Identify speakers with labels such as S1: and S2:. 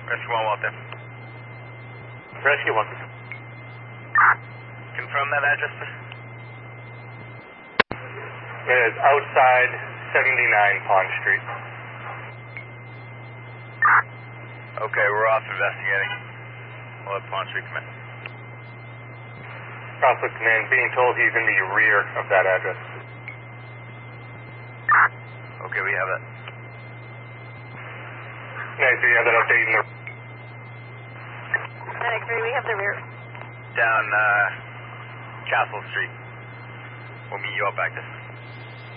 S1: Rescue 1 Walter.
S2: Rescue 1.
S1: Confirm that address, please.
S2: It is outside 79 Pond Street.
S1: Okay, we're off investigating. We'll let Pond Street come in.
S2: Crosswood Command being told he's in the rear of that address.
S1: Okay, we have that.
S2: Nice, do you have that update in the...
S3: Medic 3, we have the rear.
S1: Down Castle Street. We'll meet you up back there.